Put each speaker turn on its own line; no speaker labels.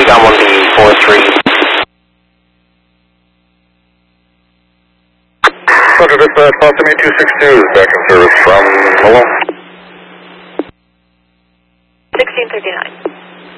John 1B43.
Roger, dispatch, Boston 8262 is back in service from Malone.
1639.